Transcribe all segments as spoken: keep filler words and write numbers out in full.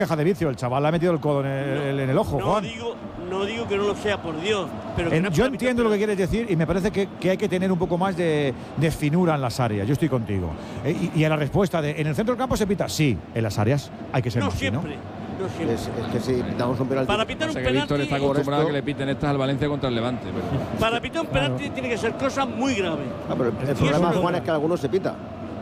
queja de vicio, el chaval le ha metido el codo en el, no, en el ojo, no Juan. Digo, no digo que no lo sea, por Dios. Pero que en, no yo entiendo lo que quieres decir y me parece que, que hay que tener un poco más de, de finura en las áreas. Yo estoy contigo. E, y, y a la respuesta de, ¿en el centro del campo se pita? Sí, en las áreas hay que ser no más fino. siempre, no siempre. Es, es que si pitamos un penalti. Para pitar O un sea, que Víctor penalti, está acostumbrado esto, a que le piten estas al Valencia contra el Levante. Pero... para pitar un penalti claro. tiene que ser cosas muy graves. Ah, pero el, el problema, Juan, es que algunos se pita.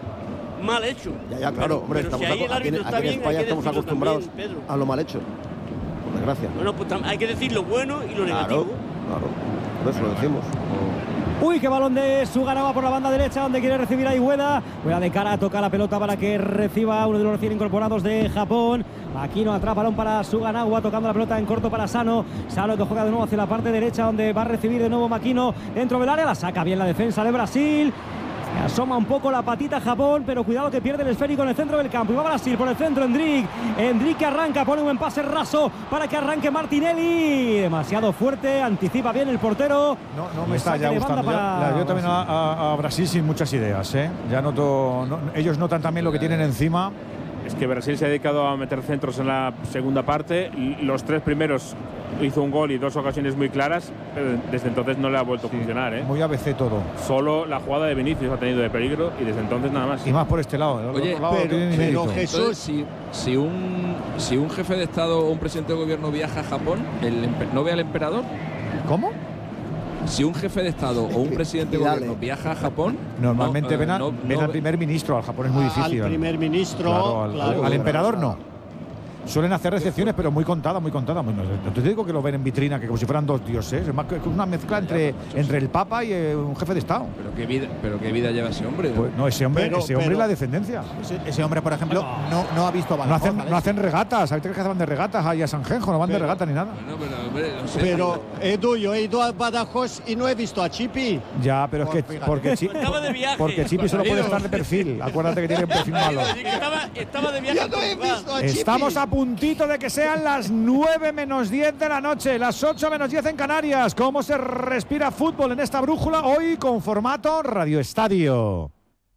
Mal hecho. Ya, ya, claro, pero, hombre, pero estamos si ahí el aquí, árbitro aquí está en bien, España hay que estamos decirlo acostumbrados también, Pedro. a lo mal hecho. Por desgracia. Bueno, pues hay que decir lo bueno y lo Claro, negativo. claro. Por eso lo decimos. Uy, qué balón de Suganava por la banda derecha, donde quiere recibir a Ueda. Juega de cara, toca la pelota para que reciba uno de los recién incorporados de Japón. Makino atrás, balón para Suganava, tocando la pelota en corto para Sano. Sano que juega de nuevo hacia la parte derecha, donde va a recibir de nuevo Makino dentro del área. La saca bien la defensa de Brasil. Se asoma un poco la patita Japón, pero cuidado que pierde el esférico en el centro del campo. Y va Brasil por el centro, Endrick. Endrick que arranca, pone un buen pase raso para que arranque Martinelli. Demasiado fuerte, anticipa bien el portero. No, no me está ya gustando. Ya, ya, yo también a, a, a Brasil sin muchas ideas, ¿eh? Ya noto, no, ellos notan también lo que tienen encima. Es que Brasil se ha dedicado a meter centros en la segunda parte. Los tres primeros hizo un gol y dos ocasiones muy claras, pero desde entonces no le ha vuelto sí, a funcionar, ¿eh? Muy A B C todo. Solo la jugada de Vinicius ha tenido de peligro y desde entonces nada más. Y más por este lado. Oye, lado pero, pero Jesús, entonces, si, si, un, si un jefe de Estado o un presidente de gobierno viaja a Japón, el, ¿no ve al emperador? ¿Cómo? Si un jefe de Estado o un presidente de gobierno viaja a Japón, normalmente no, ven, a, no, ven no, al primer ministro. Al Japón es muy difícil. Al primer ministro, claro, al, claro, al emperador no. Suelen hacer recepciones, pero muy contadas, muy contadas. No te digo que lo ven en vitrina, que como si fueran dos dioses. Es más que una mezcla entre, entre el Papa y eh, un jefe de Estado. Pero qué vida, pero qué vida lleva ese hombre. Pues, no, ese hombre, pero, ese hombre pero, es la descendencia. Ese, ese hombre, por ejemplo, no, no ha visto no hacen, no hacen regatas. Hay tres que van de regatas ahí a Sanjenjo, no van pero, de regata ni nada. Bueno, pero, hombre, no sé, pero Edu, yo he ido a Badajoz y no he visto a Chipi. Ya, pero es que porque, chi, estaba de viaje. porque Chipi solo puede estar de perfil. Acuérdate que tiene un perfil malo. Estaba, estaba de viaje. Yo no he visto a Chipi. Estamos a puntito de que sean las nueve menos diez de la noche, las ocho menos diez en Canarias. ¿Cómo se respira fútbol en esta brújula? Hoy con formato Radio Estadio.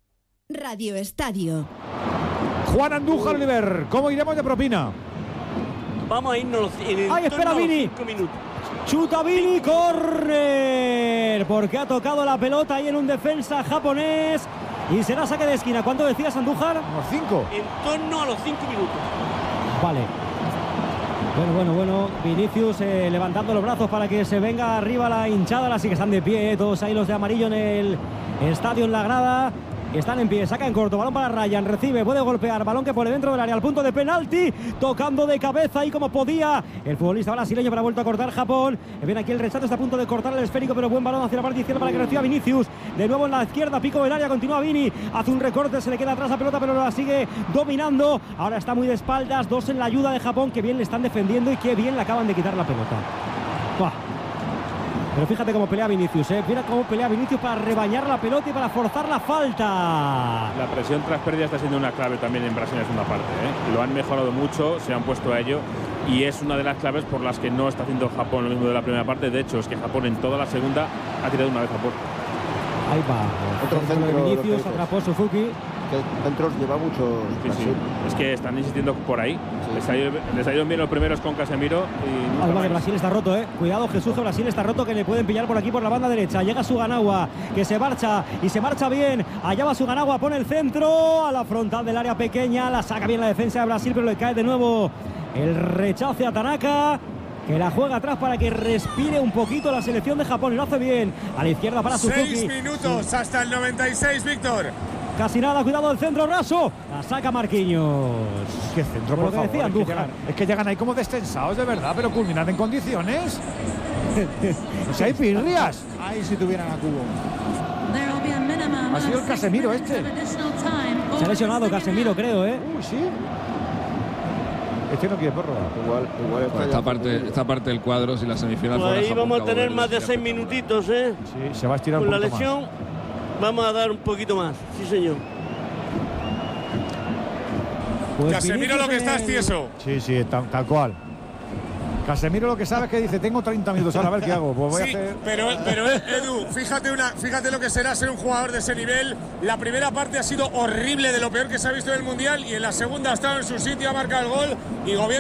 Radio Estadio. Juan Andújar, Oliver, ¿cómo iremos de propina? Vamos a irnos en ¡ay, espera, Vini! cinco minutos. Chuta Vini, corre, porque ha tocado la pelota ahí en un defensa japonés y será saque de esquina. ¿Cuánto decías, Andújar? Unos cinco. En torno a los cinco minutos. Vale. Bueno, bueno, bueno, Vinicius eh, levantando los brazos para que se venga arriba la hinchada, así que están de pie, todos ahí los de amarillo en el estadio, en la grada. Están en pie, saca en corto, balón para Ryan, recibe, puede golpear, balón que pone dentro del área, al punto de penalti, tocando de cabeza ahí como podía el futbolista brasileño, pero ha vuelto a cortar Japón. Viene aquí el rechazo, está a punto de cortar el esférico, pero buen balón hacia la parte izquierda para que reciba Vinicius. De nuevo en la izquierda, pico del área, continúa Vini, hace un recorte, se le queda atrás la pelota, pero la sigue dominando. Ahora está muy de espaldas, dos en la ayuda de Japón, que bien le están defendiendo y que bien le acaban de quitar la pelota. ¡Buah! Pero fíjate cómo pelea Vinicius, ¿eh? Mira cómo pelea Vinicius para rebañar la pelota y para forzar la falta. La presión tras pérdida está siendo una clave también en Brasil en la segunda parte, ¿eh? Lo han mejorado mucho, se han puesto a ello y es una de las claves por las que no está haciendo Japón lo mismo de la primera parte. De hecho, es que Japón en toda la segunda ha tirado una vez a puerta. Ahí va. Otro centro de Vinicius, atrapó Suzuki. Que centros lleva muchos. Sí, sí. Es que están insistiendo por ahí. Sí. Les, ha ido, les ha ido bien los primeros con Casemiro. Y Alba de Brasil está roto, eh. Cuidado, Jesús, que Brasil está roto, que le pueden pillar por aquí por la banda derecha. Llega Suganava, que se marcha y se marcha bien. Allá va Suganava, pone el centro a la frontal del área pequeña. La saca bien la defensa de Brasil, pero le cae de nuevo el rechace a Tanaka, que la juega atrás para que respire un poquito la selección de Japón y lo hace bien. A la izquierda para Suzuki. Seis minutos sí. Hasta el noventa y seis, Víctor. Casi nada, cuidado del centro raso. La saca Marquinhos. Qué centro, por, por favor. Decía, es, que llegan, es que llegan ahí como descensados, de verdad, pero culminan en condiciones. O sea, hay pirrias. Ahí si tuvieran a Cubo. Ha sido el Casemiro este. Se ha lesionado Casemiro, creo, ¿eh? Uy, sí. Este no quiere prórroga. Igual, igual bueno, esta, parte, esta parte del cuadro, si la semifinal pues fuera ahí Japón, vamos a tener Cabo más de Verde, seis minutitos, ¿eh? Sí, se va a estirar Con un la poquito lesión más. Vamos a dar un poquito más, sí señor. Pues Casemiro lo que está es tieso. Sí, sí, tal, tal cual. Casemiro lo que sabe es que dice, tengo treinta minutos ahora, a ver qué hago. Pues voy sí, a hacer... pero, pero Edu, fíjate, una, fíjate lo que será ser un jugador de ese nivel. La primera parte ha sido horrible, de lo peor que se ha visto en el Mundial, y en la segunda ha estado en su sitio, ha marcado el gol y gobierno.